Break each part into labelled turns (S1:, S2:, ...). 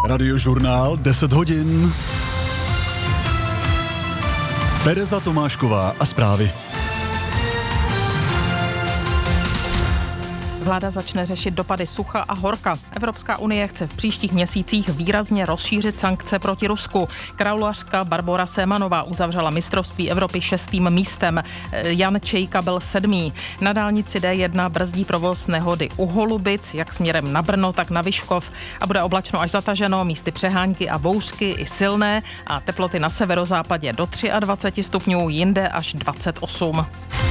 S1: Radiožurnál 10 hodin. Tereza Tomášková a zprávy.
S2: Vláda začne řešit dopady sucha a horka. Evropská unie chce v příštích měsících výrazně rozšířit sankce proti Rusku. Kraulařka Barbora Semanová uzavřela mistrovství Evropy 6. místem. Jan Čejka byl 7. Na dálnici D1 brzdí provoz nehody u Holubic, jak směrem na Brno, tak na Vyškov. A bude oblačno až zataženo, místy přehánky a bouřky i silné a teploty na severozápadě do 23 stupňů, jinde až 28.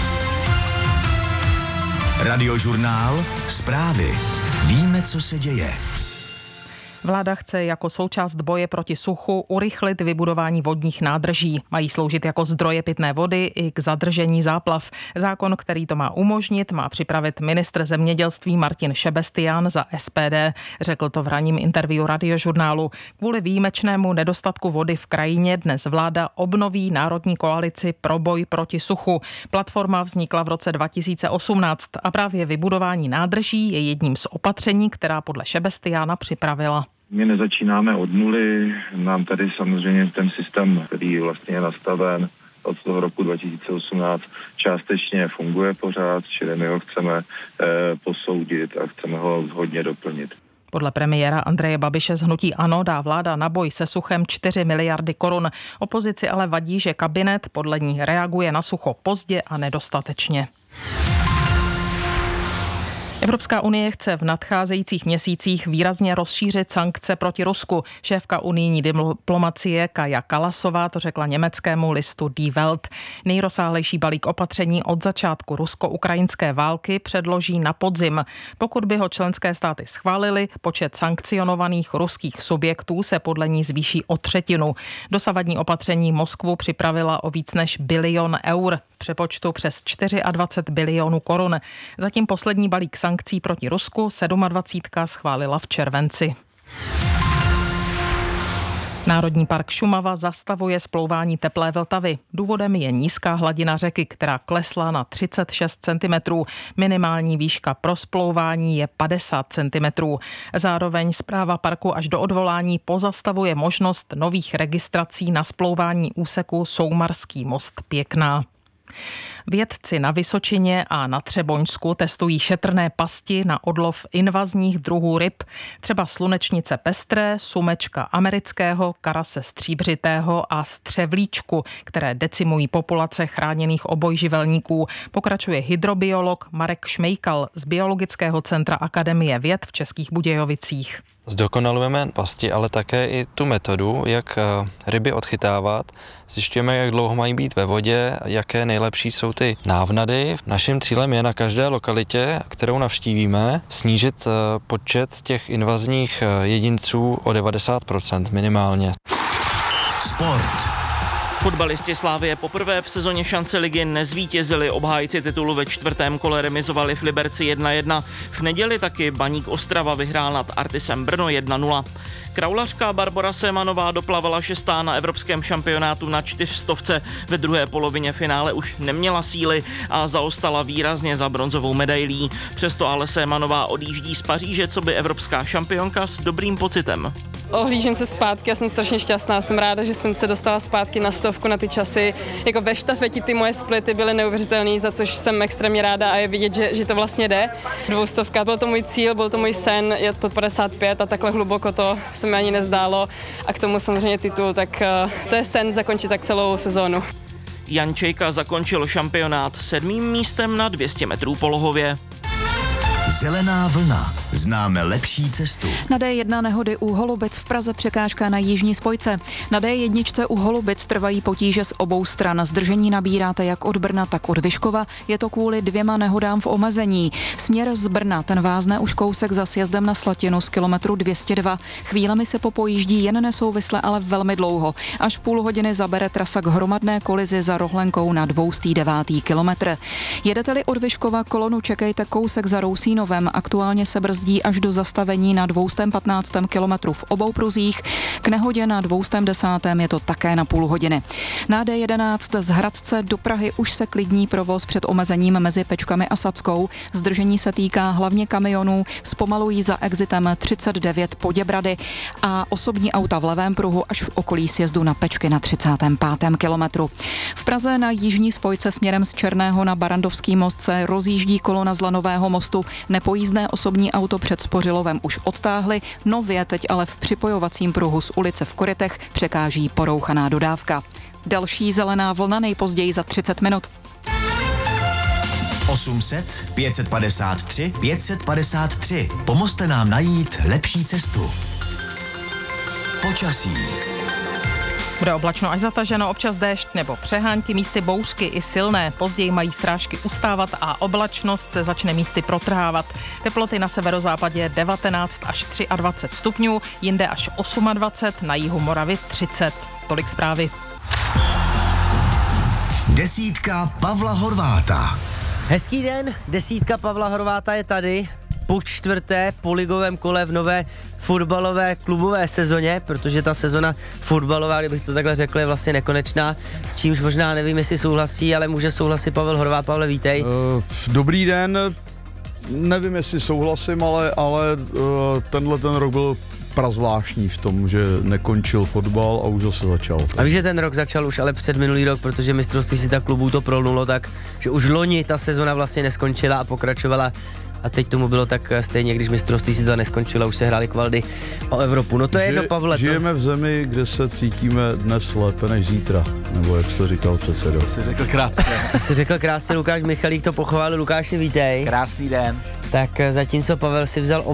S3: Radiožurnál, zprávy. Víme, co se děje.
S2: Vláda chce jako součást boje proti suchu urychlit vybudování vodních nádrží. Mají sloužit jako zdroje pitné vody i k zadržení záplav. Zákon, který to má umožnit, má připravit ministr zemědělství Martin Šebestián za SPD. Řekl to v ranním interview Radiožurnálu. Kvůli výjimečnému nedostatku vody v krajině dnes vláda obnoví národní koalici pro boj proti suchu. Platforma vznikla v roce 2018 a právě vybudování nádrží je jedním z opatření, která podle Šebestiána připravila.
S4: My nezačínáme od nuly, nám tady samozřejmě ten systém, který vlastně je nastaven od toho roku 2018, částečně funguje pořád, čili my ho chceme posoudit a chceme ho hodně doplnit.
S2: Podle premiéra Andreje Babiše z hnutí ANO dá vláda na boj se suchem 4 miliardy korun. Opozici ale vadí, že kabinet podle ní reaguje na sucho pozdě a nedostatečně. Evropská unie chce v nadcházejících měsících výrazně rozšířit sankce proti Rusku. Šéfka unijní diplomacie Kaja Kallasová to řekla německému listu Die Welt. Nejrozsáhlejší balík opatření od začátku rusko-ukrajinské války předloží na podzim. Pokud by ho členské státy schválily, počet sankcionovaných ruských subjektů se podle ní zvýší o 1/3. Dosavadní opatření Moskvu připravila o víc než 1 bilion eur, v přepočtu přes 24 bilionů korun. Zatím poslední balík sankcí proti Rusku 27. schválila v červenci. Národní park Šumava zastavuje splouvání teplé Vltavy. Důvodem je nízká hladina řeky, která klesla na 36 cm. Minimální výška pro splouvání je 50 cm. Zároveň správa parku až do odvolání pozastavuje možnost nových registrací na splouvání úseku Soumarský most Pěkná. Vědci na Vysočině a na Třeboňsku testují šetrné pasti na odlov invazních druhů ryb, třeba slunečnice pestré, sumečka amerického, karase stříbřitého a střevlíčku, které decimují populace chráněných obojživelníků, pokračuje hydrobiolog Marek Šmejkal z Biologického centra Akademie věd v Českých Budějovicích.
S5: Zdokonalujeme pasti, ale také i tu metodu, jak ryby odchytávat. Zjišťujeme, jak dlouho mají být ve vodě, jaké nejlepší jsou ty návnady. Naším cílem je na každé lokalitě, kterou navštívíme, snížit počet těch invazních jedinců o 90% minimálně.
S3: Sport.
S6: Fotbalisti Slavie poprvé v sezóně šance ligy nezvítězili. Obhájci titulu ve 4. kole remizovali v Liberci 1-1. V neděli taky Baník Ostrava vyhrál nad Artisem Brno 1-0. Kraulařka Barbora Semanová doplavala 6. na evropském šampionátu na 400. Ve druhé polovině finále už neměla síly a zaostala výrazně za bronzovou medailí. Přesto ale Semanová odjíždí z Paříže coby evropská šampionka s dobrým pocitem.
S7: Ohlížím se zpátky, já jsem strašně šťastná, jsem ráda, že jsem se dostala zpátky na 100 na ty časy. Jako ve štafeti ty moje splity byly neuvěřitelné, za což jsem extrémně ráda a je vidět, že to vlastně jde. 200, byl to můj cíl, byl to můj sen jet pod 55 a takhle hluboko to se mi ani nezdálo a k tomu samozřejmě titul, tak to je sen zakončit tak celou sezónu.
S6: Jan Čejka zakončil šampionát 7. místem na 200 metrů polohově.
S3: Zelená vlna. Známe lepší cestu.
S8: Na D1 nehody u Holubic v Praze překážka na jižní spojce. Na D1 u Holubic trvají potíže z obou stran. Zdržení nabíráte jak od Brna, tak od Vyškova. Je to kvůli 2 nehodám v omezení. Směr z Brna, ten vázne už kousek za sjezdem na Slatinu z kilometru 202. Chvílemi se popojíždí jen nesouvisle, ale velmi dlouho. Až půl hodiny zabere trasa k hromadné kolizi za Rohlenkou na 209. kilometr. Jedete-li od Vyškova kolonu, čekejte kousek za Rousínovem. Aktuálně se brzdí jezdí až do zastavení na 215. kilometru v obou pruzích. K nehodě na 210. je to také na půl hodiny. Na D11 z Hradce do Prahy už se klidní provoz před omezením mezi Pečkami a Sackou. Zdržení se týká hlavně kamionů, zpomalují za exitem 39 Poděbrady a osobní auta v levém pruhu až v okolí sjezdu na Pečky na 35. kilometru. V Praze na jižní spojce směrem z Černého na Barandovský most se rozjíždí kolona z Lanového mostu. Nepojízdné osobní auto před Spořilovem už odtáhli, nově teď ale v připojovacím pruhu z ulice v Korytech překáží porouchaná dodávka. Další zelená vlna nejpozději za 30 minut.
S3: 800 553 553. Pomozte nám najít lepší cestu. Počasí.
S2: Bude oblačno až zataženo, občas déšť nebo přehánky, místy bouřky i silné. Později mají srážky ustávat a oblačnost se začne místy protrhávat. Teploty na severozápadě 19 až 23 stupňů, jinde až 28, na jihu Moravy 30. Tolik zprávy.
S3: Desítka Pavla Horváta.
S9: Hezký den, desítka Pavla Horváta je tady po čtvrté po ligovém kole v nové fotbalové klubové sezóně, protože ta sezona fotbalová, kdybych to takhle řekl, je vlastně nekonečná, s čímž možná nevím, jestli souhlasí, ale může souhlasit Pavel Horvát. Pavle, vítej.
S10: Dobrý den, nevím, jestli souhlasím, ale tenhle ten rok byl prazvláštní v tom, že nekončil fotbal a už zase začal.
S9: A víš, že ten rok začal už ale před minulý rok, protože mistrovství světa klubů to prolnulo tak, že už loni ta sezona vlastně neskončila a pokračovala. A teď tomu bylo tak stejně, když mistrovství světa neskončilo, už se hrály kvaldy o Evropu. No to je jedno, Pavle.
S10: Žijeme v zemi, kde se cítíme dnes lépe než zítra, nebo jak to říkal předsedo.
S11: To jsi řekl krásně.
S9: To jsi řekl krásně, Lukáš Michalík to pochválil. Lukáši, vítej.
S11: Krásný den.
S9: Tak zatímco Pavel si vzal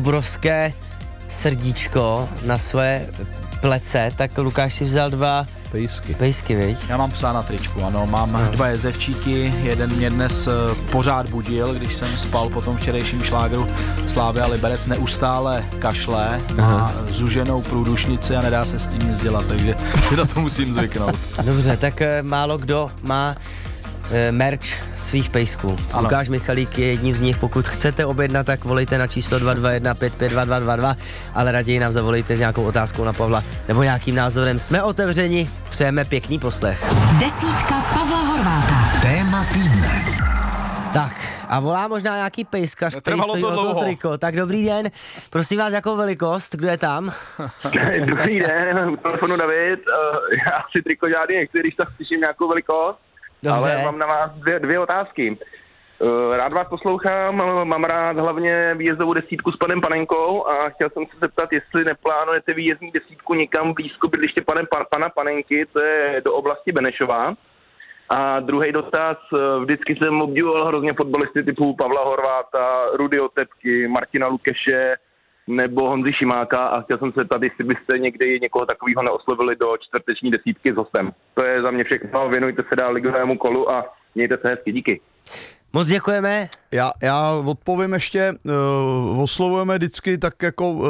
S9: srdíčko na své plece, tak Lukáš si vzal 2 pejsky, viď?
S11: Já mám psa na tričku, ano, mám 2 jezevčíky, jeden mě dnes pořád budil, když jsem spal po tom včerejším šlágru Slavia Liberec, neustále kašle, má zuženou průdušnici a nedá se s tím nic dělat, takže si na to musím zvyknout.
S9: Dobře, tak málo kdo má merch svých pejsků. Ano. Lukáš Michalík je jedním z nich. Pokud chcete objednat, tak volejte na číslo 221 552 ale raději nám zavolejte s nějakou otázkou na Pavla nebo nějakým názorem. Jsme otevřeni, přejeme pěkný poslech.
S12: Desítka Pavla Horváta.
S3: Téma týdne.
S9: Tak a volá možná nějaký pejskař, který stojí o to triko. Tak dobrý den, prosím vás, jakou velikost, kdo je tam?
S13: Dobrý den, u telefonu David, já si triko žádný nechci, když tak slyším nějakou velikost. Dobře. Ale mám na vás dvě otázky. Rád vás poslouchám, mám rád hlavně výjezdovou desítku s panem Panenkou a chtěl jsem se zeptat, jestli neplánujete výjezdní desítku někam blízko bydliště pana Panenky, to je do oblasti Benešova. A druhý dotaz, vždycky jsem obdivoval hrozně fotbalisty typu Pavla Horváta, Rudy Otepky, Martina Lukeše nebo Honzy Šimáka a chtěl jsem se zeptat, jestli byste někdy někoho takového neoslovili do čtvrteční desítky s hostem. To je za mě všechno, věnujte se dál ligovému kolu a mějte se hezky, díky.
S9: Moc děkujeme.
S10: Já odpovím ještě, oslovujeme vždycky tak jako...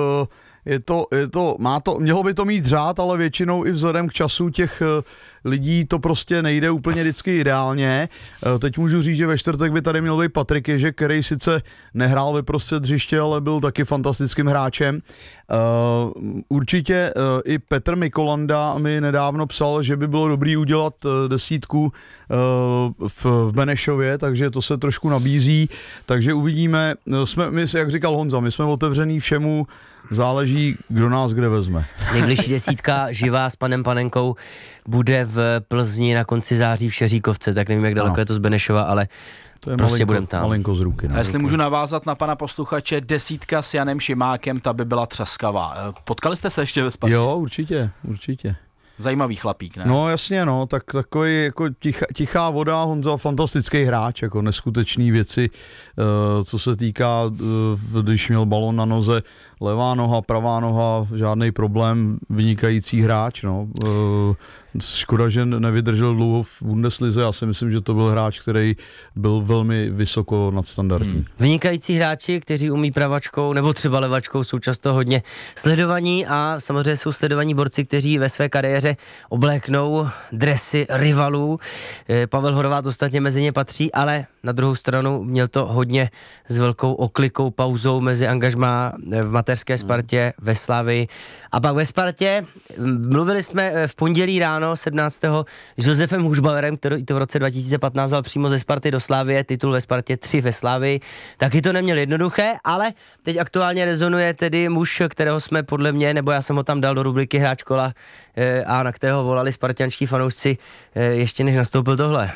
S10: mělo by to mít řád, ale většinou i vzhledem k času těch lidí to prostě nejde úplně vždycky ideálně. Teď můžu říct, že ve čtvrtek by tady měl být Patrik Ježek, který sice nehrál ve prostřed hřiště, ale byl taky fantastickým hráčem. Určitě i Petr Mikolanda mi nedávno psal, že by bylo dobrý udělat desítku v Benešově, takže to se trošku nabízí, takže uvidíme. My, jak říkal Honza, my jsme otevřený všemu, záleží, kdo nás kde vezme.
S9: Nejbližší desítka živá s panem Panenkou bude v Plzni na konci září v Šeříkovce, tak nevím, jak daleko je to z Benešova, ale to je prostě budem tam.
S10: Malinko z ruky.
S11: A jestli můžu navázat na pana posluchače, desítka s Janem Šimákem, ta by byla třaskavá. Potkali jste se ještě ve Spartě?
S10: Jo, určitě.
S11: Zajímavý chlapík, ne?
S10: No jasně, no, tak takový jako tichá voda, Honza, fantastický hráč, jako neskutečný věci, co se týká, když měl balon na noze, levá noha, pravá noha, žádný problém, vynikající hráč, no. Škoda, že nevydržel dlouho v Bundeslize, já si myslím, že to byl hráč, který byl velmi vysoko nadstandardní.
S9: Vynikající hráči, kteří umí pravačkou nebo třeba levačkou, jsou často hodně sledovaní a samozřejmě jsou sledovaní borci, kteří ve své kariéře obléknou dresy rivalů. Pavel Horváth ostatně mezi ně patří, ale na druhou stranu měl to hodně s velkou oklikou, pauzou mezi angažmá v mateřské Spartě, ve Slavii a pak ve Spartě. Mluvili jsme v pondělí ráno 17. s Josefem Hušbauerem, který to v roce 2015 dal přímo ze Sparty do Slavie, titul ve Spartě, 3 ve Slavii. Taky to neměl jednoduché, ale teď aktuálně rezonuje tedy muž, kterého jsme podle mě, nebo já jsem ho tam dal do rubriky Hráč kola a na kterého volali spartanští fanoušci ještě než nastoupil tohle.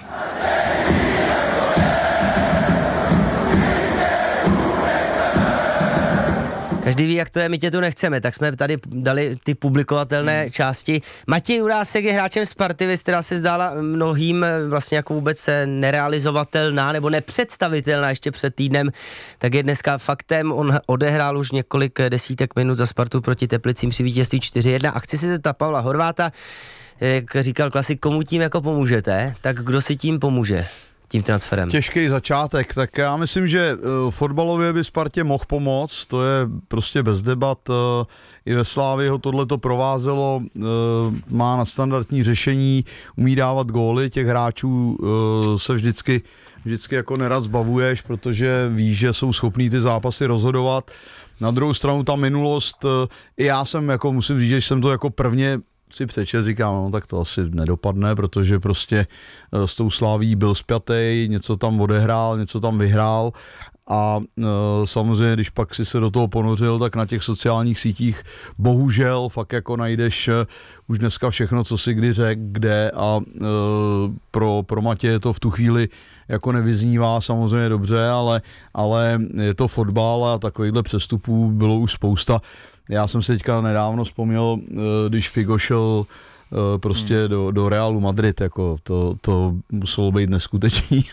S9: Každý ví, jak to je, my tě tu nechceme, tak jsme tady dali ty publikovatelné části. Matěj Jurásek je hráčem Sparty, která se zdála mnohým vlastně jako vůbec nerealizovatelná nebo nepředstavitelná ještě před týdnem, tak je dneska faktem. On odehrál už několik desítek minut za Spartu proti Teplicím při vítězství 4-1 a chci se zeptat Pavla Horváta, jak říkal klasik, komu tím jako pomůžete, tak kdo si tím pomůže? Tím transferem.
S10: Těžký začátek, tak já myslím, že fotbalově by Spartě mohl pomoct, to je prostě bez debat, i ve Slávii ho tohleto provázelo, má nadstandardní řešení, umí dávat góly, těch hráčů se vždycky jako nerad zbavuješ, protože víš, že jsou schopní ty zápasy rozhodovat. Na druhou stranu ta minulost, i já jsem jako musím říct, že jsem to jako prvně si přečet, říkám, no tak to asi nedopadne, protože prostě s tou Slaví byl spjatej, něco tam odehrál, něco tam vyhrál a samozřejmě, když pak si se do toho ponořil, tak na těch sociálních sítích bohužel fakt jako najdeš už dneska všechno, co si kdy řekl, kde a pro Matěje to v tu chvíli jako nevyznívá samozřejmě dobře, ale je to fotbal a takovýchhle přestupů bylo už spousta. Já jsem si teďka nedávno vzpomněl, když Figo šel prostě do Realu Madrid, jako to muselo být neskutečný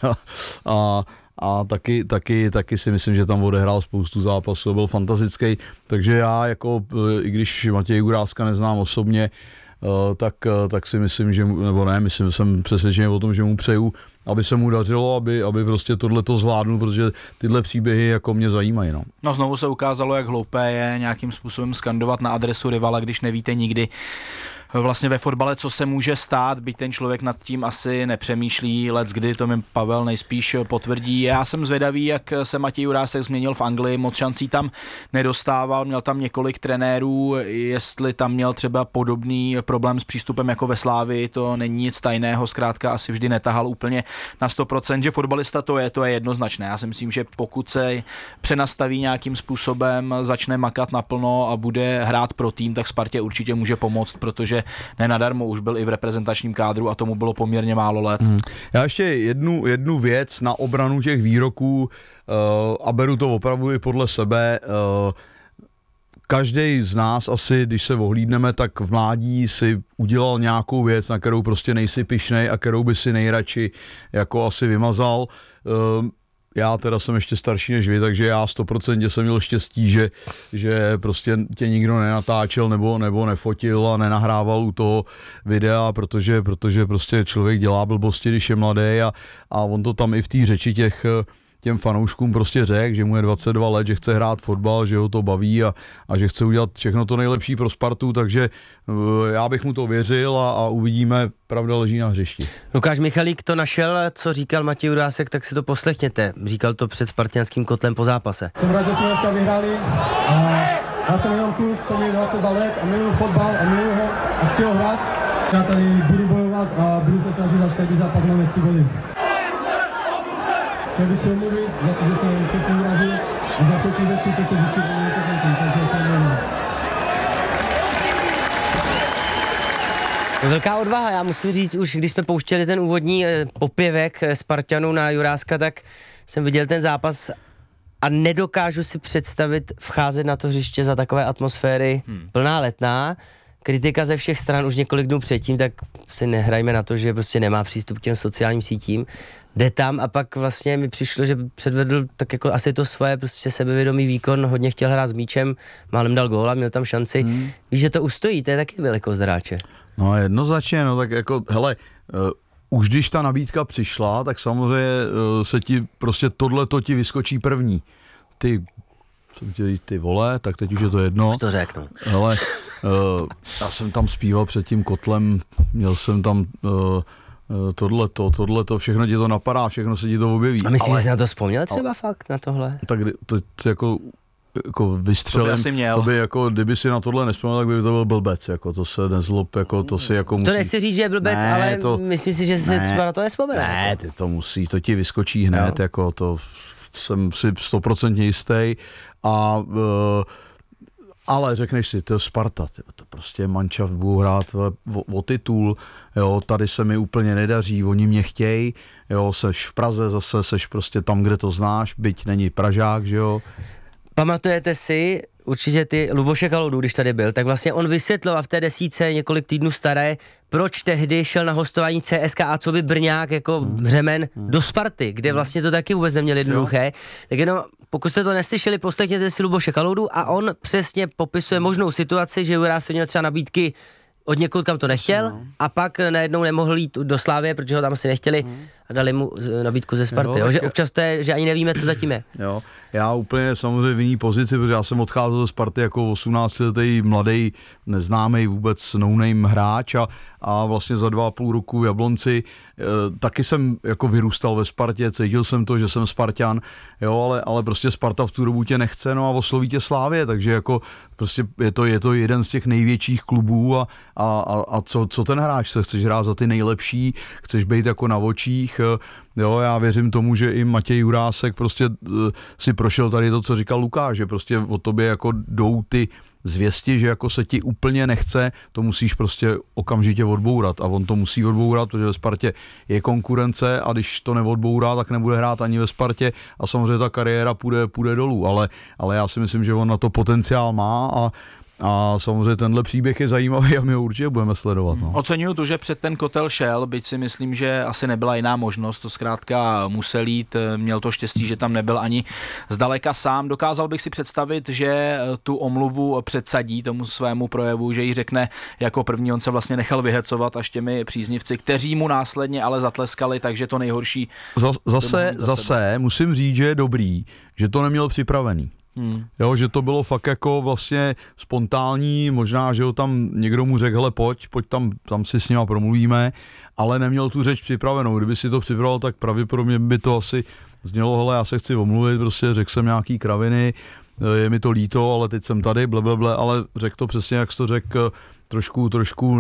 S10: a taky si myslím, že tam odehrál spoustu zápasů, byl fantastický, takže já jako, i když Matěj Juráska neznám osobně, tak si myslím, že, nebo ne, jsem přesvědčený o tom, že mu přeju, aby se mu dařilo, aby prostě tohleto zvládnul, protože tyhle příběhy jako mě zajímají.
S11: No znovu se ukázalo, jak hloupé je nějakým způsobem skandovat na adresu rivala, když nevíte nikdy vlastně ve fotbale, co se může stát, byť ten člověk nad tím asi nepřemýšlí, leckdy, to mi Pavel nejspíš potvrdí. Já jsem zvědavý, jak se Matěj Jurásek změnil v Anglii, moc šancí tam nedostával, měl tam několik trenérů, jestli tam měl třeba podobný problém s přístupem jako ve Slávii, to není nic tajného, zkrátka asi vždy netahal úplně na 100%, že fotbalista to je jednoznačné. Já si myslím, že pokud se přenastaví nějakým způsobem, začne makat naplno a bude hrát pro tým, tak Spartě určitě může pomoct, protože nenadarmo už byl i v reprezentačním kádru a tomu bylo poměrně málo let.
S10: Já ještě jednu věc na obranu těch výroků a beru to opravdu i podle sebe. Každý z nás asi, když se ohlídneme, tak v mládí si udělal nějakou věc, na kterou prostě nejsi pyšnej a kterou by si nejradši jako asi vymazal. Já teda jsem ještě starší než vy, takže já 100% jsem měl štěstí, že prostě tě nikdo nenatáčel nebo nefotil a nenahrával u toho videa, protože prostě člověk dělá blbosti, když je mladý a on to tam i v té řeči těm fanouškům prostě řekl, že mu je 22 let, že chce hrát fotbal, že ho to baví a že chce udělat všechno to nejlepší pro Spartu, takže já bych mu to věřil a uvidíme, pravda leží na hřišti.
S9: Lukáš Michalík to našel, co říkal Matěj Jurásek, tak si to poslechněte. Říkal to před spartianským kotlem po zápase.
S14: Jsem rád, že jsme dneska vyhráli a já jsem jenom kluk, co mi 22 let a miluju fotbal a miluju ho a chci ho hrát. Já tady budu bojovat a budu se snažit, až každý zápas máme 3 body. Chtěl bych se omluvit za to, že jsem všechny urazil a za všechny věci, co se vyskytují na tom, takže se omluvím.
S9: Velká odvaha, já musím říct, už když jsme pouštěli ten úvodní popěvek Spartanů na Juráska, tak jsem viděl ten zápas a nedokážu si představit vcházet na to hřiště za takové atmosféry plná Letná. Kritika ze všech stran už několik dnů předtím, tak si nehrajme na to, že prostě nemá přístup k těm sociálním sítím. Jde tam a pak vlastně mi přišlo, že předvedl tak jako asi to svoje prostě sebevědomý výkon, hodně chtěl hrát s míčem, málem dal gól a měl tam šanci. Víš, že to ustojí, to je taky velikost hráče.
S10: No jednoznačně, no tak jako, hele, už když ta nabídka přišla, tak samozřejmě se ti prostě tohleto ti vyskočí první. Ty vole, tak teď už je to jedno.
S9: Už to řeknu.
S10: Hele, já jsem tam zpíval před tím kotlem, měl jsem tam tohleto, všechno ti to napadá, všechno se ti to objeví.
S9: A myslíš, že jsi na to vzpomněl třeba fakt, na tohle?
S10: Tak to jako vystřelím, kdyby si na tohle nespomněl, tak by to byl blbec, jako to se nezlob, jako to si jako musí...
S9: To nechci říct, že je blbec, ne, ale myslím si, že si třeba na to nespomněl.
S10: Ne, ty to musí, to ti vyskočí hned, no. Jako to jsem si 100% jistý ale řekneš si, to je Sparta, to prostě mančaft budou hrát o titul, jo, tady se mi úplně nedaří, oni mě chtějí, jo, seš v Praze zase, seš prostě tam, kde to znáš, byť není Pražák, že jo.
S9: Pamatujete si určitě ty Luboše Kaloudu, když tady byl, tak vlastně on vysvětloval v té desítce několik týdnů staré, proč tehdy šel na hostování CSKA a co by Brňák jako Břemen do Sparty, kde vlastně to taky vůbec neměli jednoduché. Tak jenom, pokud jste to neslyšeli, poslechněte si Luboše Kaloudu a on přesně popisuje možnou situaci, že Jurá se měl třeba nabídky od někud, kam to nechtěl a pak najednou nemohl jít do Slávie, protože ho tam asi nechtěli a dali mu nabídku ze Sparty. Jo, že občas to je, že ani nevíme, co zatím je.
S10: Jo, já úplně samozřejmě v jiný pozici, protože já jsem odcházel ze Sparty jako 18letý mladý, neznámý vůbec no-name hráč a vlastně za 2,5 roku v Jablonci taky jsem jako vyrůstal ve Spartě, cítil jsem to, že jsem Spartan, jo, ale prostě Sparta v tu dobu tě nechce, no a osloví tě Slávě, takže jako prostě je to jeden z těch největších klubů a co ten hráč, se chceš hrát za ty nejlepší, chceš být jako na očích. Jo, já věřím tomu, že i Matěj Jurásek prostě si prošel tady to, co říkal Lukáš, že prostě o tobě jako jdou ty zvěsti, že jako se ti úplně nechce, to musíš prostě okamžitě odbourat a on to musí odbourat, protože ve Spartě je konkurence a když to neodbourá, tak nebude hrát ani ve Spartě a samozřejmě ta kariéra půjde dolů, ale já si myslím, že on na to potenciál má a samozřejmě tenhle příběh je zajímavý a my ho určitě budeme sledovat. No.
S11: Oceňuju to, že před ten kotel šel, byť si myslím, že asi nebyla jiná možnost, to zkrátka musel jít, měl to štěstí, že tam nebyl ani zdaleka sám. Dokázal bych si představit, že tu omluvu předsadí tomu svému projevu, že jí řekne jako první, on se vlastně nechal vyhecovat až těmi příznivci, kteří mu následně ale zatleskali, takže to nejhorší.
S10: Zase musím říct, že je dobrý, že to neměl připravený. Jo, že to bylo fakt jako vlastně spontánní, možná, že ho tam někdo mu řekl, hele pojď tam si s nima promluvíme, ale neměl tu řeč připravenou. Kdyby si to připravil, tak pravděpodobně by to asi znělo, hele, já se chci omluvit, prostě řekl jsem nějaký kraviny, je mi to líto, ale teď jsem tady, blablabla, ale řekl to přesně, jak jsi to řekl, trošku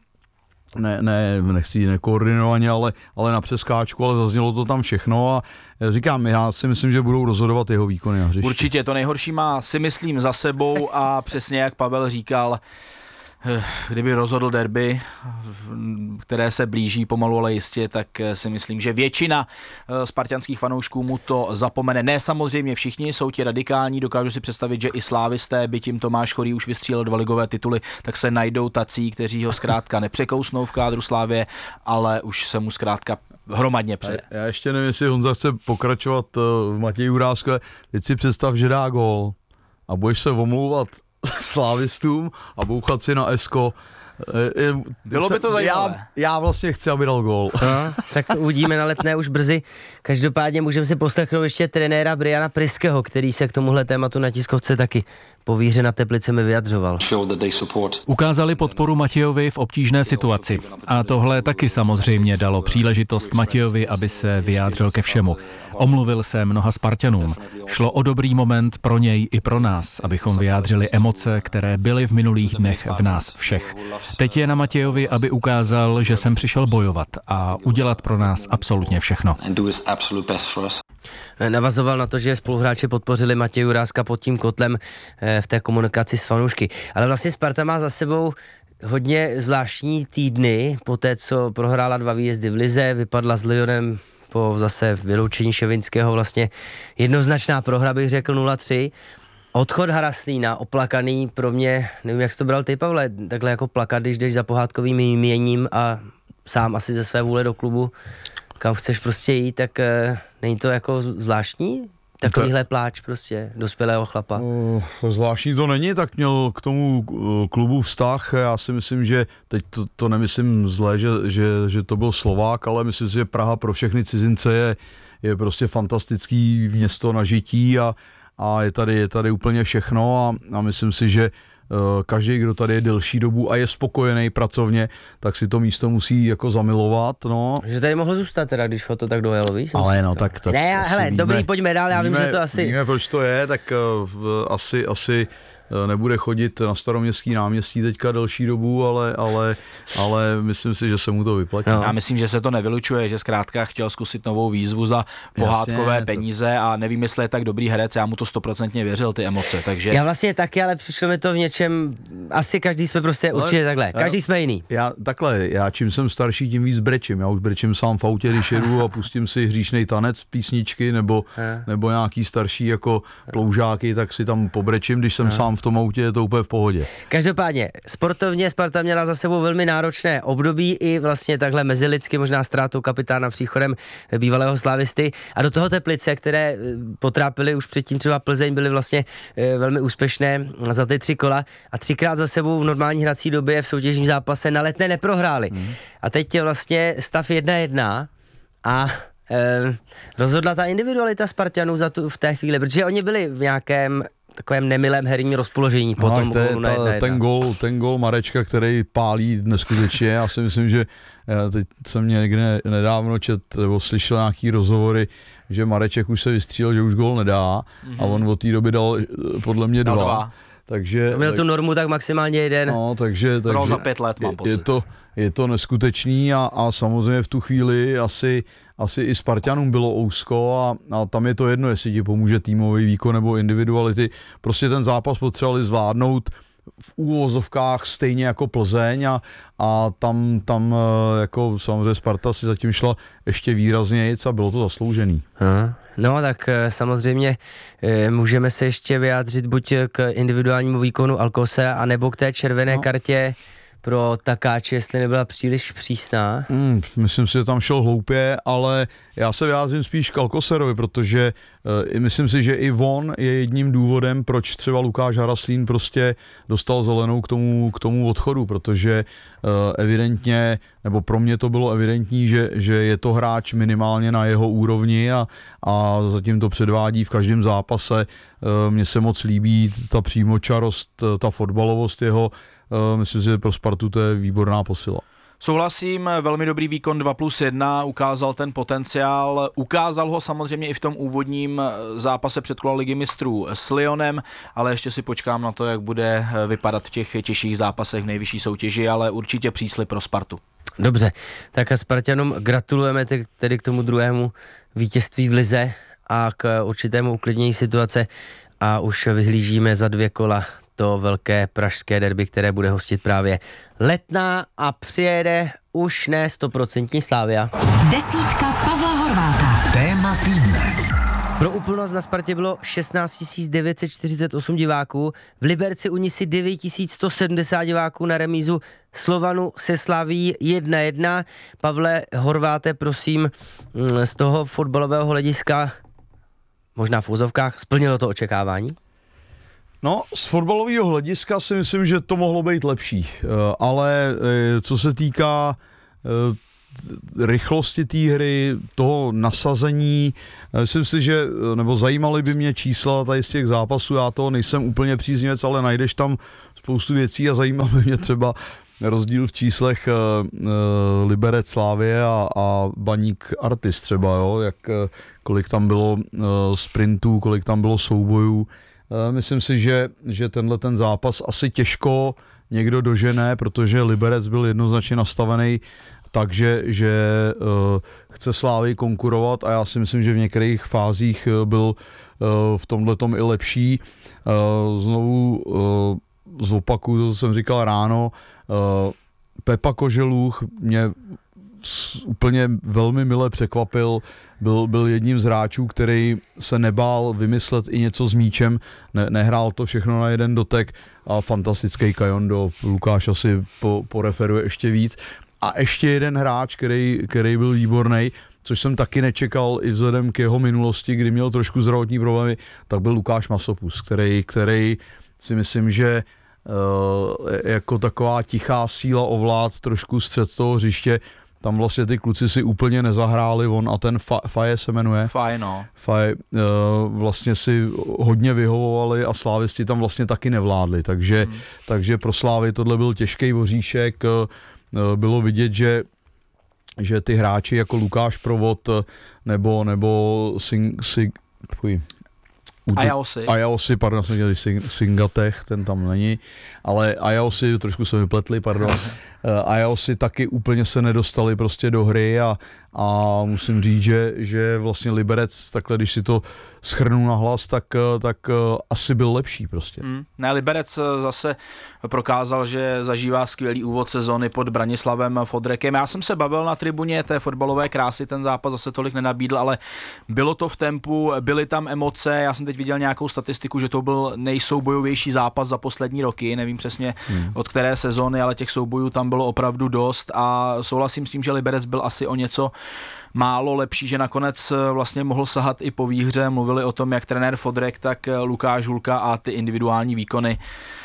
S10: nechci nekoordinovaně, ale na přeskáčku, ale zaznělo to tam všechno a říkám, já si myslím, že budou rozhodovat jeho výkony na hřišti.
S11: Určitě, to nejhorší má, si myslím, za sebou a přesně jak Pavel říkal, kdyby rozhodl derby, které se blíží pomalu, ale jistě, tak si myslím, že většina spartanských fanoušků mu to zapomene. Ne samozřejmě všichni, jsou ti radikální, dokážu si představit, že i slávisté, byť jim Tomáš Chorý už vystřílel 2 ligové tituly, tak se najdou tací, kteří ho zkrátka nepřekousnou v kádru Slávie, ale už se mu zkrátka hromadně přeje. Já
S10: ještě nevím, jestli Honza chce pokračovat v Matěji Juráskové. Teď si představ, že dá gól a budeš se omlouvat slávistům a bouchat si na esko.
S11: Bylo by to zajímavé.
S10: Já vlastně chci, aby dal gól.
S9: No, tak to uvidíme na Letné už brzy. Každopádně můžeme si poslechnout ještě trenéra Briana Priského, který se k tomuhle tématu na tiskovce taky po výhře na Teplicemi vyjadřoval.
S15: Ukázali podporu Matějovi v obtížné situaci. A tohle taky samozřejmě dalo příležitost Matějovi, aby se vyjádřil ke všemu. Omluvil se mnoha Spartanům. Šlo o dobrý moment pro něj i pro nás, abychom vyjádřili emoce, které byly v minulých dnech v nás všech. Teď je na Matějovi, aby ukázal, že jsem přišel bojovat a udělat pro nás absolutně všechno.
S9: Navazoval na to, že spoluhráči podpořili Matěje Juráska pod tím kotlem v té komunikaci s fanoušky. Ale vlastně Sparta má za sebou hodně zvláštní týdny, po té, co prohrála 2 výjezdy v lize, vypadla s Lyonem po zase vyloučení Ševinského, vlastně jednoznačná prohra, bych řekl 0-3. Odchod Haraslína, oplakaný pro mě, nevím, jak jsi to bral ty, Pavle, takhle jako plakat, když jdeš za pohádkovým jměním a sám asi ze své vůle do klubu, kam chceš prostě jít, tak není to jako zvláštní? takovýhle pláč prostě dospělého chlapa.
S10: Zvláštní to není, tak měl k tomu klubu vztah. Já si myslím, že teď to nemyslím zle, že to byl Slovák, ale myslím si, že Praha pro všechny cizince je prostě fantastický město na žití a je tady úplně všechno a myslím si, že každý, kdo tady je delší dobu a je spokojený pracovně, tak si to místo musí jako zamilovat, no.
S9: Že tady mohl zůstat teda, když ho to tak dojelo, víš?
S10: Ale no, tak
S9: ne, hele, dobrý, pojďme dál, já vím, že to asi...
S10: Víme, proč to je, tak asi nebude chodit na Staroměstský náměstí teďka delší dobu, ale myslím si, že se mu to vyplatí.
S11: No. Já myslím, že se to nevylučuje, že zkrátka chtěl zkusit novou výzvu za pohádkové peníze a nevím, jestli je tak dobrý herec, já mu to 100% věřil, ty emoce, takže...
S9: Já vlastně taky, ale přišlo mi to v něčem, asi každý jsme prostě určitě takhle, každý jsme jiný.
S10: Já čím jsem starší, tím víc brečím, já už brečím sám v autě, když jedu a pustím si hříšnej tanec, písničky nebo nějaký starší jako ploužáky, tak si tam pobrečím, když jsem sám v tom autě, je to úplně v pohodě.
S9: Každopádně, sportovně Sparta měla za sebou velmi náročné období i vlastně takhle mezilidsky, možná ztrátou kapitána příchodem bývalého slávisty a do toho Teplice, které potrápily už předtím třeba Plzeň, byly vlastně velmi úspěšné za ty 3 kola a 3krát za sebou v normální hrací době v soutěžním zápase na Letné neprohráli. A teď je vlastně stav 1-1 a rozhodla ta individualita Spartanů v té chvíli, protože oni byli v nějakém takovém nemilém herním rozpoložení po tom gólu na 1-1.
S10: Ten gól Marečka, který pálí neskutečně, já si myslím, že teď jsem někde nedávno nebo slyšel nějaký rozhovory, že Mareček už se vystřílel, že už gól nedá a on od té doby dal podle mě 2. Takže
S9: měl tu normu tak maximálně 1.
S10: No, takže
S11: za 5 let mám pocit.
S10: Je to neskutečný a samozřejmě v tu chvíli asi i Spartanům bylo úzko a tam je to jedno, jestli ti pomůže týmový výkon nebo individuality. Prostě ten zápas potřebovali zvládnout v úvozovkách stejně jako Plzeň a tam jako samozřejmě Sparta si zatím šla ještě výraznějc a bylo to zasloužený.
S9: No tak samozřejmě můžeme se ještě vyjádřit buď k individuálnímu výkonu Alkose anebo k té červené kartě pro Takáče, jestli nebyla příliš přísná.
S10: Myslím si, že tam šel hloupě, ale já se vyjádřím spíš k Alcoserovi, protože myslím si, že i on je jedním důvodem, proč třeba Lukáš Haraslín prostě dostal zelenou k tomu odchodu, protože evidentně, nebo pro mě to bylo evidentní, že je to hráč minimálně na jeho úrovni a zatím to předvádí v každém zápase. Mně se moc líbí ta přímočarost, ta fotbalovost jeho. Myslím si, že pro Spartu to je výborná posila.
S11: Souhlasím, velmi dobrý výkon 2+1, ukázal ten potenciál, ukázal ho samozřejmě i v tom úvodním zápase předkola Ligy mistrů s Lyonem, ale ještě si počkám na to, jak bude vypadat v těch těžších zápasech v nejvyšší soutěži, ale určitě příslib pro Spartu.
S9: Dobře, tak a Spartanům gratulujeme tedy k tomu druhému vítězství v lize a k určitému uklidnění situace a už vyhlížíme za 2 kola to velké pražské derby, které bude hostit právě Letná a přijede už ne 100% Slavia.
S12: Desítka Pavla Horváta.
S3: Téma týdne.
S9: Pro úplnost na Spartě bylo 16 948 diváků, v Liberci u ní si 9170 diváků na remízu Slovanu se Slaví 1-1. Pavle Horváte, prosím, z toho fotbalového hlediska, možná v úzovkách, splnilo to očekávání?
S10: No, z fotbalového hlediska si myslím, že to mohlo být lepší, ale co se týká rychlosti té hry, toho nasazení, myslím si, že, nebo zajímaly by mě čísla tady z těch zápasů, já to nejsem úplně příznivec, ale najdeš tam spoustu věcí a zajímalo by mě třeba rozdíl v číslech Liberec Slavie a Baník Artis třeba, jo, kolik tam bylo sprintů, kolik tam bylo soubojů. Myslím si, že tenhle ten zápas asi těžko někdo dožene, protože Liberec byl jednoznačně nastavený tak, že chce Slávii konkurovat a já si myslím, že v některých fázích byl v tomhletom i lepší. Znovu zopakuju to, co jsem říkal ráno, Pepa Koželuch mě úplně velmi mile překvapil, byl jedním z hráčů, který se nebál vymyslet i něco s míčem, nehrál to všechno na jeden dotek a fantastický Kajondo, Lukáš asi poreferuje ještě víc. A ještě jeden hráč, který byl výborný, což jsem taky nečekal i vzhledem k jeho minulosti, kdy měl trošku zdravotní problémy, tak byl Lukáš Masopust, který si myslím, že jako taková tichá síla ovlád trošku střed toho hřiště. Tam vlastně ty kluci si úplně nezahráli, on a ten Faje se jmenuje. Faje vlastně si hodně vyhovovali a slávisti tam vlastně taky nevládli, takže pro Slávy tohle byl těžký voříšek, bylo vidět, že ty hráči jako Lukáš Provod nebo Ayaosi, pardon, jsem dělal Singatech, ten tam není, ale Ayaosi, trošku se mi pletli, pardon. Ayaosi taky úplně se nedostali prostě do hry a musím říct, že vlastně Liberec, takhle když si to shrnu na hlas, tak asi byl lepší prostě.
S11: Ne, Liberec zase prokázal, že zažívá skvělý úvod sezony pod Branislavem Fodrekem. Já jsem se bavil na tribuně té fotbalové krásy, ten zápas zase tolik nenabídl, ale bylo to v tempu, byly tam emoce, já jsem teď viděl nějakou statistiku, že to byl nejsoubojovější zápas za poslední roky, nevím přesně od které sezony, ale těch soubojů tam bylo opravdu dost a souhlasím s tím, že Liberec byl asi o něco málo lepší, že nakonec vlastně mohl sahat i po výhře. Mluvili o tom, jak trenér Fodrek, tak Lukáš Hulka a ty individuální výkony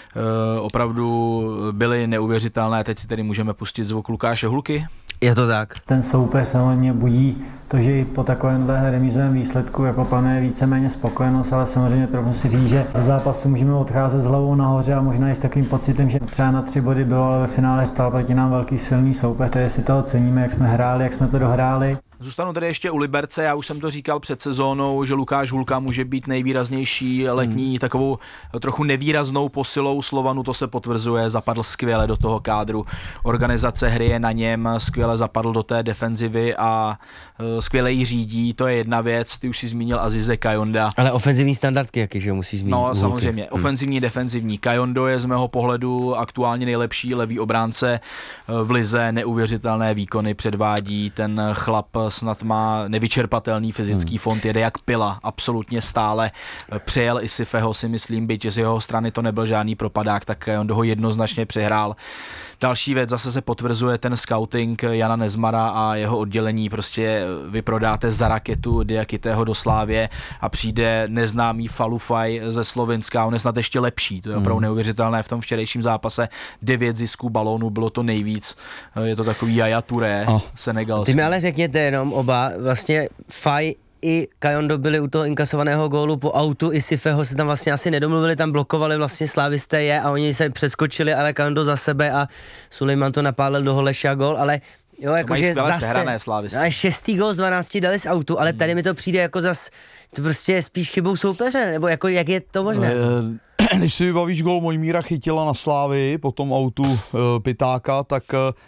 S11: opravdu byly neuvěřitelné. Teď si tedy můžeme pustit zvuk Lukáše Hulky.
S9: Je to tak.
S16: Ten soupeř samozřejmě budí to, že i po takovémhle remízovém výsledku jako panuje víceméně spokojenost, ale samozřejmě trochu si říct, že ze zápasu můžeme odcházet s hlavou nahoře a možná i s takovým pocitem, že třeba na 3 body bylo, ale ve finále stál proti nám velký silný soupeř, takže si toho ceníme, jak jsme hráli, jak jsme to dohráli.
S11: Zůstanu tady ještě u Liberce, já už jsem to říkal před sezónou, že Lukáš Hulka může být nejvýraznější letní, takovou trochu nevýraznou posilou Slovanu, to se potvrzuje, zapadl skvěle do toho kádru, organizace hry je na něm, skvěle zapadl do té defenzivy a skvěle ji řídí, to je jedna věc, ty už si zmínil Azize Kajonda.
S9: Ale ofenzivní standardky, jaký, že musíš zmínit?
S11: No samozřejmě, ofenzivní, defenzivní. Kajondo je z mého pohledu aktuálně nejlepší levý obránce v lize, neuvěřitelné výkony předvádí, ten chlap snad má nevyčerpatelný fyzický fond, jede jak pila, absolutně stále. Přejel i Sifeho, si myslím, byť z jeho strany to nebyl žádný propadák, tak on ho jednoznačně přehrál. Další věc, zase se potvrzuje ten scouting Jana Nezmara a jeho oddělení, prostě vy prodáte za raketu Diakitého do Slávie a přijde neznámý Falufaj ze Slovenska, on je snad ještě lepší, to je opravdu neuvěřitelné v tom včerejším zápase, 9 zisků balónů, bylo to nejvíc, je to takový Yaya Touré, senegalský.
S9: Ty mi ale řekněte jenom oba, vlastně Faj i Kajondo byli u toho inkasovaného gólu po autu, i Sifeho se tam vlastně asi nedomluvili, tam blokovali vlastně slávisté je a oni se přeskočili, ale Kajondo za sebe a Sulejman to napálil do Holeša gól, ale jo, jakože zase, ale 6. gól z 12 dali z autu, ale tady mi to přijde jako zas, to prostě je spíš chybou soupeře, nebo jako jak je to možné?
S10: Když si vybavíš gól Mojmíra Chytila na Slávii po tom autu Pitáka, tak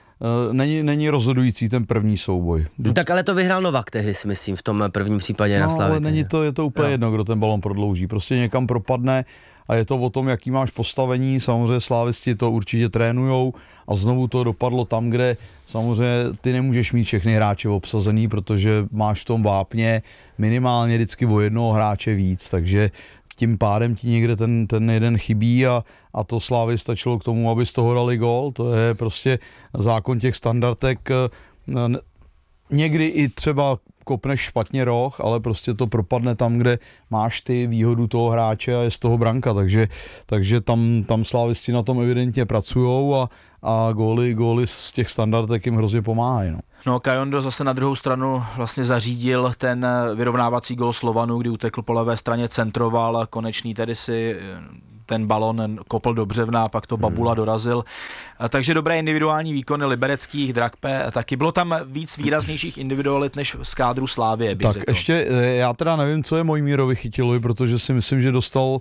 S10: není rozhodující ten první souboj.
S9: Tak ale to vyhrál Novak tehdy, si myslím, v tom prvním případě na Slávii.
S10: Ale není to, je to úplně jedno, kdo ten balon prodlouží. Prostě někam propadne a je to o tom, jaký máš postavení. Samozřejmě slávisti to určitě trénujou a znovu to dopadlo tam, kde samozřejmě ty nemůžeš mít všechny hráče obsazený, protože máš v tom vápně minimálně vždycky o jednoho hráče víc, takže tím pádem ti někde ten jeden chybí a to Slávy stačilo k tomu, aby z toho dali gól. To je prostě zákon těch standardek. Někdy i třeba kopneš špatně roh, ale prostě to propadne tam, kde máš ty výhodu toho hráče a je z toho branka, takže tam slávisti na tom evidentně pracujou a góly z těch standardek jim hrozně pomáhají.
S11: No, Kajondo zase na druhou stranu vlastně zařídil ten vyrovnávací gól Slovanu, kdy utekl po levé straně, centroval, Konečný tedy si ten balon kopl do břevna a pak to Babula dorazil. Takže dobré individuální výkony libereckých, Drakpe, taky bylo tam víc výraznějších individualit než z kádru Slávie, bych
S10: tak
S11: řekl.
S10: Ještě, já teda nevím, co je Mojmírovi Chytilovi, protože si myslím, že dostal,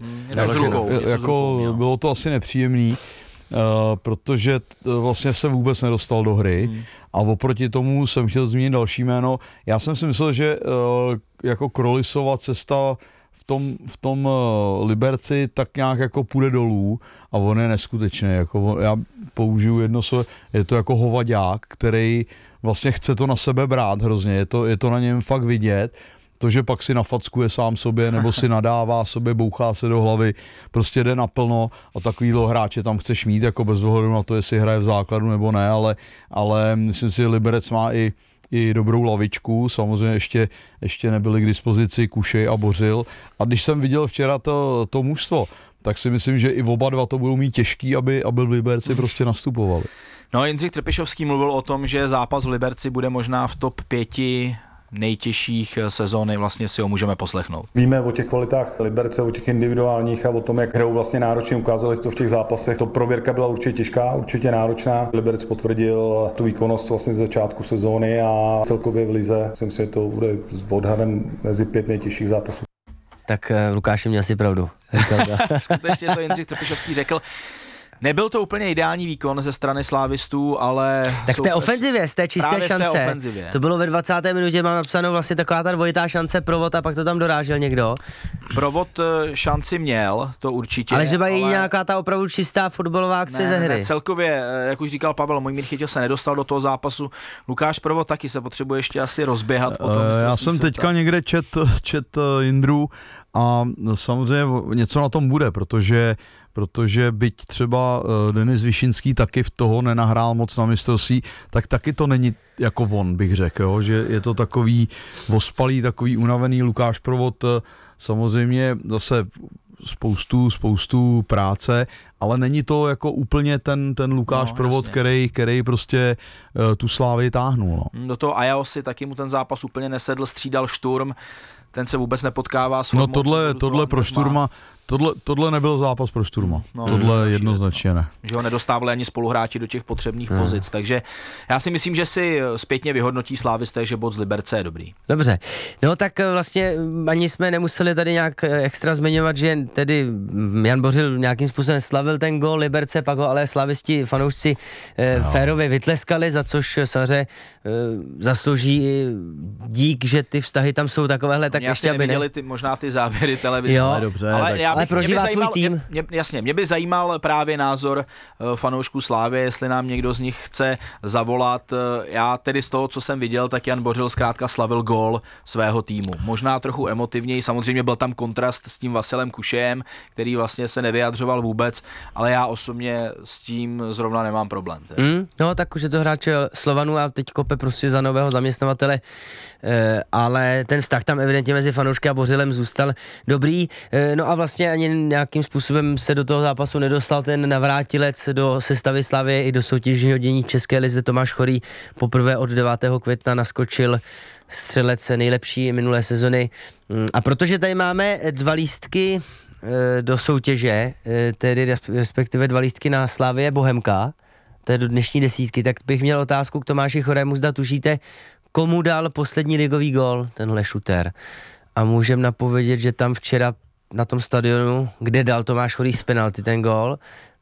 S10: bylo to asi nepříjemný, protože vlastně se vůbec nedostal do hry a oproti tomu jsem chtěl zmínit další jméno. Já jsem si myslel, že jako Krolisova cesta v tom Liberci tak nějak jako půjde dolů a on je neskutečný. Jako já použiju jedno slovo, je to jako hovaďák, který vlastně chce to na sebe brát hrozně. Je to na něm fakt vidět. To, že pak si nafackuje sám sobě, nebo si nadává sobě, bouchá se do hlavy, prostě jde naplno a takovýhle hráče tam chceš mít, jako bez ohledu na to, jestli hraje v základu nebo ne, ale myslím si, že Liberec má i i dobrou lavičku, samozřejmě ještě nebyly k dispozici Kušej a Bořil. A když jsem viděl včera to mužstvo, tak si myslím, že i oba dva to budou mít těžký, aby v Liberci prostě nastupovali.
S11: No, Jindřich Trpišovský mluvil o tom, že zápas v Liberci bude možná v top 5 nejtěžších sezóny, vlastně si ho můžeme poslechnout.
S17: Víme o těch kvalitách Liberce, o těch individuálních a o tom, jak hrajou vlastně náročně, ukázali to v těch zápasech. To prověrka byla určitě těžká, určitě náročná. Liberec potvrdil tu výkonnost vlastně z začátku sezóny a celkově v lize, myslím si, že to bude odhadem mezi 5 nejtěžších zápasů.
S9: Tak Lukáš měl si pravdu.
S11: Skutečně to Jindřich Trpišovský řekl. Nebyl to úplně ideální výkon ze strany slávistů, ale...
S9: Tak v té ofenzivě, z té čisté šance, to bylo ve 20. minutě, mám napsanou vlastně taková ta dvojitá šance, Provod a pak to tam dorážel někdo.
S11: Provod šanci měl, to určitě.
S9: Ale že mají nějaká ta opravdu čistá fotbalová akce ze hry.
S11: Ne, celkově, jak už říkal Pavel, Mojmír Chytil se nedostal do toho zápasu, Lukáš Provod taky se potřebuje ještě asi rozběhat.
S10: Já jsem teďka někde čet Jindru a samozřejmě něco na tom bude, protože byť třeba Denis Višinský taky v toho nenahrál moc na mistrovství, tak taky to není jako on, bych řekl, jo? Že je to takový ospalý, takový unavený. Lukáš Provod samozřejmě zase spoustu práce, ale není to jako úplně ten Lukáš Provod, který prostě tu Slávii táhnul. No.
S11: Do toho Ajaosi taky mu ten zápas úplně nesedl, střídal Šturm, ten se vůbec nepotkává s formou.
S10: No tohle pro Šturma, tohle nebyl zápas pro Šturma. Tohle jednoznačně ne.
S11: Že ho nedostávali ani spoluhráči do těch potřebných pozic, takže já si myslím, že si zpětně vyhodnotí slávisté, že bod z Liberce je dobrý.
S9: Dobře, no tak vlastně ani jsme nemuseli tady nějak extra zmiňovat, že tedy Jan Bořil nějakým způsobem slavil ten gól Liberce, pak ho ale slavisti, fanoušci férově vytleskali, za což samozřejmě zaslouží dík, že ty vztahy tam jsou takovéhle, tak ještě aby
S11: neviděli možná ty závěry televize.
S9: Jo,
S10: dobře,
S9: ale prožívá svůj tým.
S11: Mě by zajímal právě názor fanoušků Slávy, jestli nám někdo z nich chce zavolat. Já tedy z toho, co jsem viděl, tak Jan Bořil zkrátka slavil gól svého týmu. Možná trochu emotivněji, samozřejmě byl tam kontrast s tím Vasilem Kušejem, který vlastně se nevyjadřoval vůbec, ale já osobně s tím zrovna nemám problém.
S9: No tak už je to hráč Slovanu a teď kope prostě za nového zaměstnavatele, ale ten vztah tam evidentně mezi fanoušky a Bořilem zůstal dobrý. No a vlastně ani nějakým způsobem se do toho zápasu nedostal ten navrátilec do sestavy Slavie i do soutěžního dění České lize Tomáš Chorý. Poprvé od 9. května naskočil střelec nejlepší minulé sezony. A protože tady máme 2 lístky do soutěže, tedy respektive 2 lístky na Slavie Bohemka, to je do dnešní desítky, tak bych měl otázku k Tomáši Chorému, zda tušíte, komu dal poslední ligový gól tenhle šutér. A můžem napovědět, že tam včera na tom stadionu, kde dal Tomáš Chorý z penalty ten gól,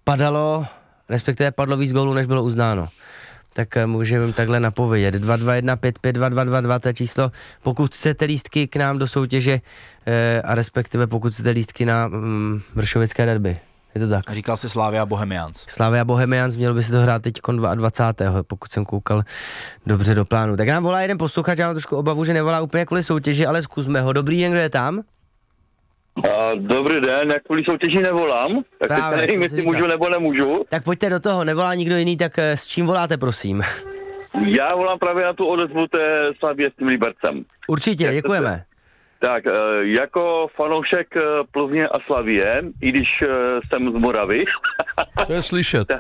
S9: padlo víc gólů, než bylo uznáno. Tak můžeme takhle napovědět. 221 55 2222, to je číslo, pokud chcete lístky k nám do soutěže a respektive pokud chcete lístky na vršovické derby. Je to tak.
S11: A říkal jsi Slavia Bohemians.
S9: Slavia Bohemians, mělo by se to hrát teď 22. pokud jsem koukal dobře do plánu. Tak nám volá jeden posluchač, já mám trošku obavu, že nevolá úplně kvůli soutěži, ale zkusme ho. Dobrý den, kdo je tam?
S18: Dobrý den, jak kvůli soutěži nevolám, tak právě, teď nevím, jestli můžu nebo nemůžu.
S9: Tak pojďte do toho, nevolá nikdo jiný, tak s čím voláte, prosím?
S18: Já volám právě na tu odezvu té Slavie s tím Libercem.
S9: Určitě, děkujeme.
S18: Tak, jako fanoušek Plzně a Slavie, i když jsem z Moravy.
S10: To je slyšet.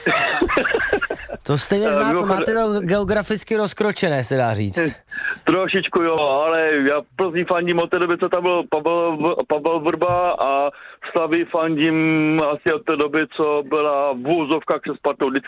S9: To stejně máte to geograficky rozkročené, se dá říct.
S18: Trošičku jo, ale já Plzni fandím od té doby, co tam byl Pavel Vrba a Slavii fandím asi od té doby, co byla v úzovkách se Spartou vždycky